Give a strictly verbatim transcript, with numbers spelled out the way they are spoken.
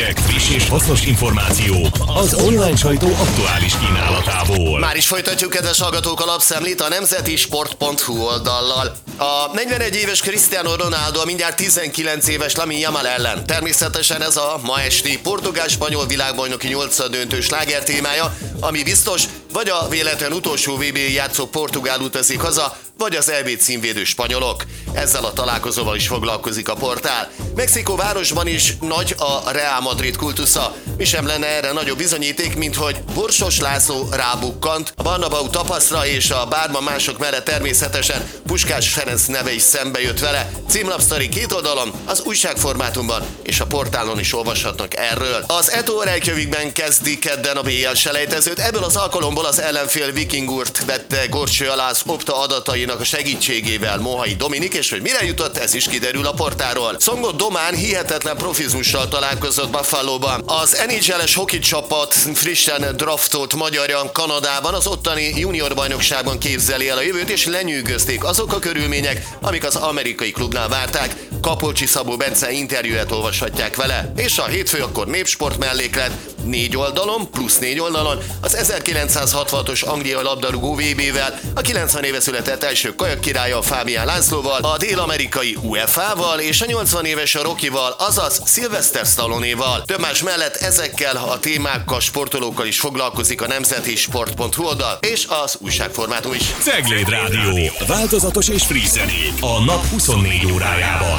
hírek, friss és hasznos információk az online sajtó aktuális kínálatából. Már is folytatjuk, kedves hallgatók, a lapszemlét a nemzeti sport pont hu oldallal. A negyvenegy éves Cristiano Ronaldo a mindjárt tizenkilenc éves Lamine Yamal ellen. Természetesen ez a ma esti portugál-spanyol világbajnoki nyolcaddöntő sláger témája, ami biztos, vagy a véletlen utolsó vé bén játszó portugál utazik haza, vagy az é bé címvédő spanyolok. Ezzel a találkozóval is foglalkozik a portál. Mexikó városban is nagy a Real Madrid kultusza. Mi sem lenne erre nagyobb bizonyíték, mint hogy Borsos László rábukkant a Bernabéu tapaszra, és a bárban mások mellett természetesen Puskás Ferenc neve is szembe jött vele. Címlapsztori két oldalon, az újságformátumban és a portálon is olvashatnak erről. Az Eto Reykjavikben kezdi kedden a bé el selejtezőt. Ebből az alkalomból az ellenfél Vikingurt vette górcső alá az Opta adatainak a segítségével Mohai Dominik, és hogy mire jutott, ez is kiderül a portáról. Szongo Domán hihetetlen profizmussal találkozott Buffalóban. Az en há el-es hoki csapat frissen draftolt magyarja Kanadában az ottani junior bajnokságban képzeli el a jövőt, és lenyűgözték azok a körülmények, amik az amerikai klubnál várták. Kapolcsi Szabó Bence interjúját olvashatják vele. És a hétfő akkor népsport melléklet, négy oldalon, plusz négy oldalon, az ezerkilencszázhatvanhatos angliai labdarúgó vé bével, a kilencven éve született első kajak királya Fábián Lászlóval, a dél-amerikai u ef á-val és a nyolcvan éves Rockyval, azaz Sylvester Stallonéval. Több más mellett ezekkel a témákkal, sportolókkal is foglalkozik a nemzeti sport pont hu oldal és az újságformátum is. Cegléd Rádió. Változatos és friss zenék a nap huszonnégy órájában.